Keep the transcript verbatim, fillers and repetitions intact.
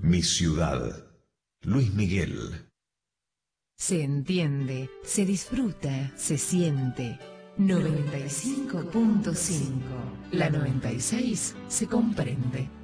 Mi ciudad. Luis Miguel. Se entiende, se disfruta, se siente. noventa y cinco punto cinco. La noventa y seis se comprende.